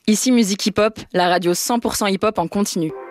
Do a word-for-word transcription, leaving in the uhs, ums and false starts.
Ici Musique Hip Hop, la radio cent pour cent hip hop en continu.